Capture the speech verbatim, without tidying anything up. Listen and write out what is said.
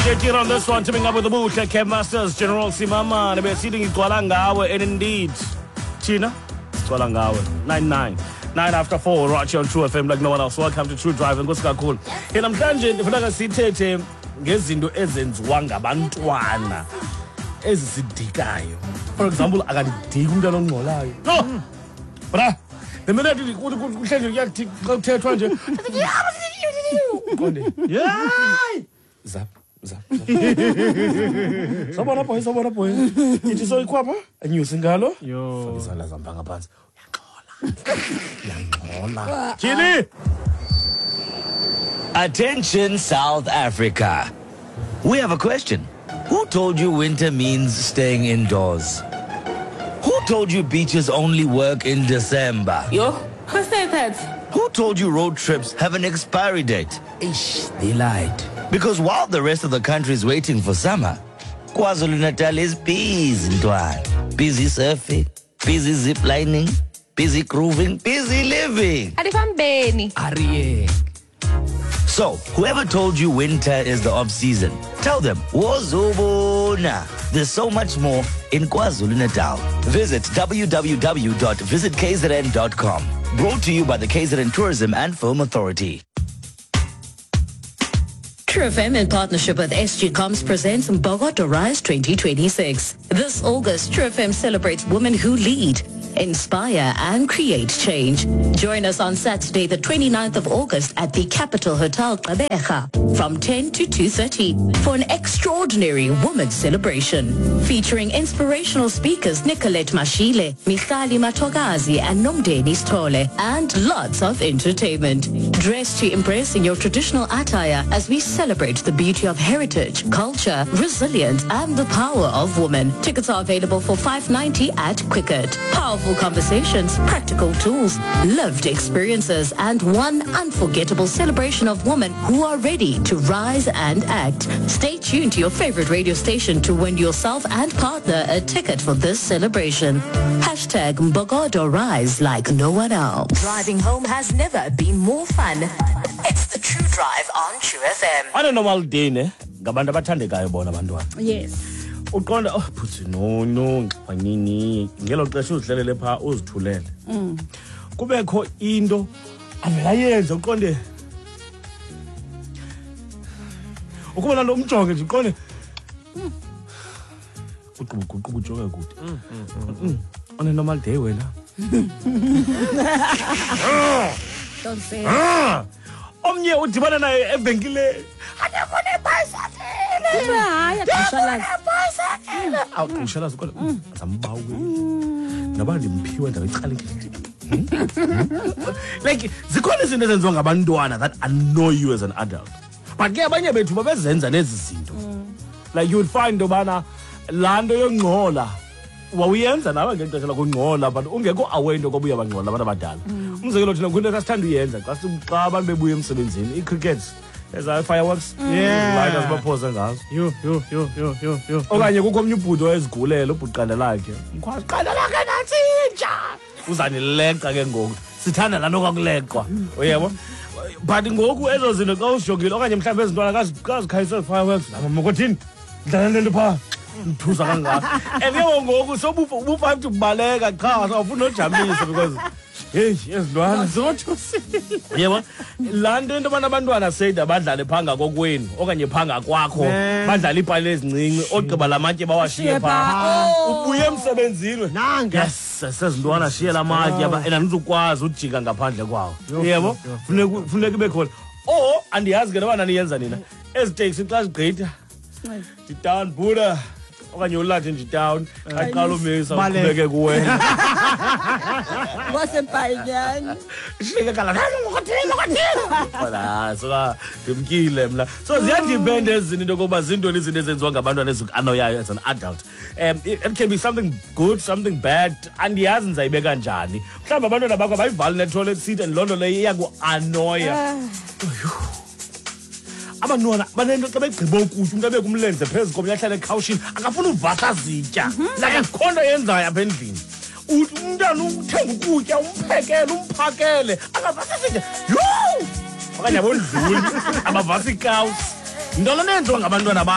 thirteen on this one, teaming up with the Buhle, Kev Masters, General Simama, and we're sitting in Kualangawa, and indeed, China, Kualangawa, nine nine. Nine after four, right here on True F M like no one else. Welcome to True Drive, and what's cool. And I'm tangent, if I can see Tete, ngezinto ezenziwa ngabantwana ezidikayo. For example, akadika umntwana ongcolayo. No! Bra, the minute kuhlanje kuyathethwa nje. Konde. Yeah! Zap, zap. Sabona boy, sabona boy. Ithi so ikhwapha, anyuse ngalo. Yo. Fakisala zamba ngaphansi. Uyangxola. Chini! Attention, South Africa. We have a question. Who told you winter means staying indoors? Who told you beaches only work in December? Yo, who said that? Who told you road trips have an expiry date? Ish, they lied. Because while the rest of the country is waiting for summer, KwaZulu-Natal is busy, Ntwana. Busy surfing, busy ziplining, busy grooving, busy living. Adifambeni. Ariye. So, whoever told you winter is the off-season, tell them, Wozobona. There's so much more in KwaZulu-Natal. Visit w w w dot visit k z n dot com. Brought to you by the K Z N Tourism and Film Authority. True F M in partnership with S G Coms presents Mbogodo Rise twenty twenty-six. This August, True F M celebrates women who lead, inspire and create change. Join us on Saturday, the twenty-ninth of August at the Capital Hotel Gqeberha from ten to two thirty for an extraordinary women's celebration featuring inspirational speakers Nicolette Mashile, Michali Matogazi and Nomdeni Stole, and lots of entertainment. Dress to impress in your traditional attire as we celebrate the beauty of heritage, culture, resilience and the power of women. Tickets are available for five ninety at Quicket. Powerful conversations, practical tools, lived experiences, and one unforgettable celebration of women who are ready to rise and act. Stay tuned to your favorite radio station to win yourself and partner a ticket for this celebration. Hashtag Mbogodo Rise like no one else. Driving home has never been more fun. It's the True Drive on True F M. On a normal day, ne, ngabantu abathandekayo bona abantwana. Yes. Uqonda oh phuthi no no ngwanini ngelo xesha uzidlelele pha uzithulele kubekho into avela yenza uqonde ukubona lo umjonge nje uqonde uqubu uqubu ujonge kude on a normal day wena Don't say omnye udibana naye evenkileni anekone bicycle hayi aqashalazi. awuqashalazi kodwa azambawe naba ndimpiwe ndabe icalekile like zikhona izinto ezenziwa ngabantwana that annoy you as an adult but ke abanye bethu babezenza lezi zinto like you would find obana lando yongcola wawuyenza nawe ngexesha lakho ngcola but ungekho aware into kobuya bangcola abantu abadala umzekelo thina kunto esasithanda uyenza xa xa abantu bebuya emsebenzini i-cricket eza fireworks yeah light asibaphoza ngazo Yo, yo, yo, yo, yo, yo. okanye kukho omnye ubhudo ezigulela ubhuqanda lakhe mkhwazi qanda lakhe natsinja uzanileqa ke ngoku sithanda lanto kwakuleqwa uyebo but ngoku ezo zinto xa usijongile okanye mhlawumbe ezintwana kazikhayisa fireworks mamokothini dlala lento phaa mthuza kangaka and ke ngoku sobufa to baleka cha awufuna ujamisa because hey ezintwana zothusile yebo lanto into abantu abantwana sayida badlale phanga kokwenu okanye phanga kwakho badlala ipali ezincinci ogqiba lamatye bawashiye pha ubuye emsebenzini nanga yes sezintwana shiye lamatye enanizukwazi ujika ngaphandle kwawo yebo funeka funeka ibe khona oh andiyazi ke nabana niyenza nina eziteksi xa zigqitha down buda okanye ulathe nje down aqala umisa uqhubeke kuwena Wasempayanyana. shike kala ngokuthini ngokuthini wala so ngimkile mla so ziyadepend ezinto ngoba zinto izinto ezenziwa ngabantwana ezikanoyayo as an adult um it, it can be something good something bad andiyazi nizayibeka kanjani mhlawumbe abantwana bakho bayivali ne-toilet seat and lonto leyo iyaku-annoya abantwana banento xa begqiba ukutya umntu abeke umlenze phezu komnye ahlale ekhawushini akafuna uvasa zitya like akukho nto yenzayo apha endlini umntana uthenga ukutya umphekele umphakele akavasa zitya yho okanye abondluli abavasa ikawusi into lona yenziwa ngabantwana